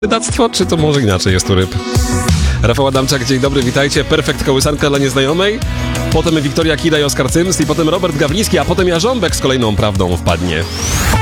Wydawstwo, czy to może inaczej jest u ryb? Rafał Adamczak, dzień dobry, witajcie. Perfekt kołysanka dla nieznajomej. Potem Wiktoria Kida i Oskar Cyms i potem Robert Gawliński, a potem Jarząbek z kolejną prawdą wpadnie.